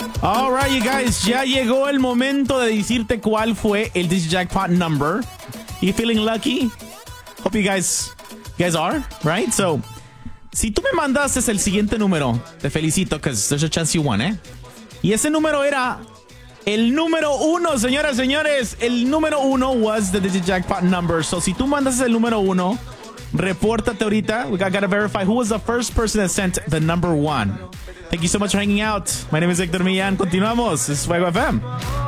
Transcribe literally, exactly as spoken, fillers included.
All right, you guys, ya llegó el momento de decirte cuál fue el Digijackpot number. You feeling lucky? Hope you guys, you guys are, right? So, si tú me mandaste el siguiente número, te felicito, because there's a chance you won, ¿eh? Y ese número era el número uno, señoras y señores. El número uno was the Digijackpot number. So, si tú mandas el número uno, repórtate ahorita. We gotta verify who was the first person that sent the number one. Thank you so much for hanging out. My name is Hector Millán. Continuamos. This is Fuego F M.